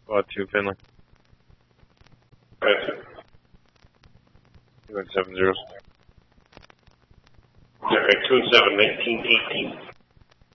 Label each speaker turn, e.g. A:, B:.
A: Squad 2, Finley.
B: Right.
A: You went 7-0.
B: Okay, 2-7, 1918.